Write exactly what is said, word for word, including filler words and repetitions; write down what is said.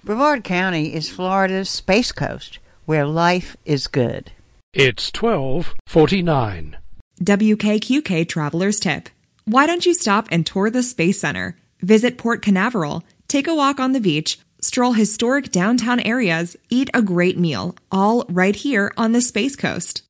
Brevard County is Florida's Space Coast, where life is good. It's twelve forty-nine. W K Q K Traveler's Tip. Why don't you stop and tour the Space Center? Visit Port Canaveral, take a walk on the beach, stroll historic downtown areas, eat a great meal, all right here on the Space Coast.